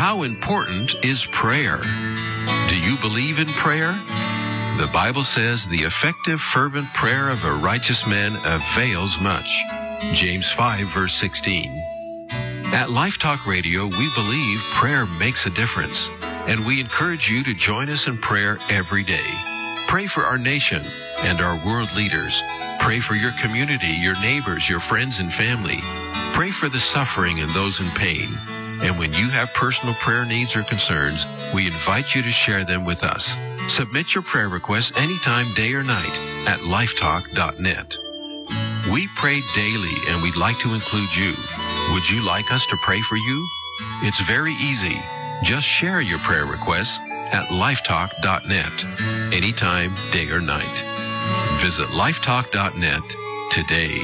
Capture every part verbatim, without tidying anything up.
How important is prayer? Do you believe in prayer? The Bible says the effective, fervent prayer of a righteous man avails much. James five, verse sixteen. At Life Talk Radio, we believe prayer makes a difference, and we encourage you to join us in prayer every day. Pray for our nation and our world leaders. Pray for your community, your neighbors, your friends and family. Pray for the suffering and those in pain. And when you have personal prayer needs or concerns, we invite you to share them with us. Submit your prayer requests anytime, day or night, at lifetalk dot net. We pray daily, and we'd like to include you. Would you like us to pray for you? It's very easy. Just share your prayer requests at lifetalk dot net, anytime, day or night. Visit lifetalk dot net today.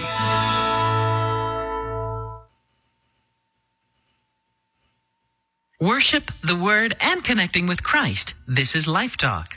Worship, the Word, and connecting with Christ. This is Life Talk.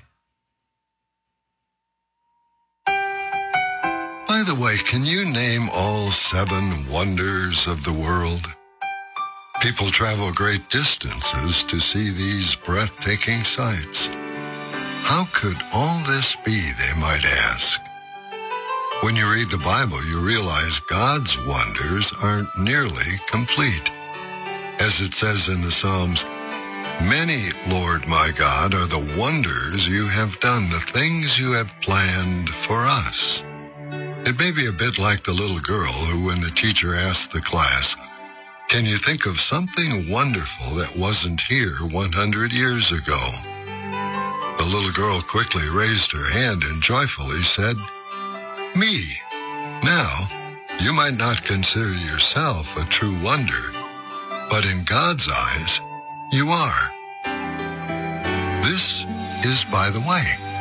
By the way, can you name all seven wonders of the world? People travel great distances to see these breathtaking sights. How could all this be, they might ask? When you read the Bible, you realize God's wonders aren't nearly complete. As it says in the Psalms, "Many, Lord my God, are the wonders you have done, the things you have planned for us." It may be a bit like the little girl who, when the teacher asked the class, "Can you think of something wonderful that wasn't here one hundred years ago?" The little girl quickly raised her hand and joyfully said, "Me." Now, you might not consider yourself a true wonder, but in God's eyes, you are. This is By the Way.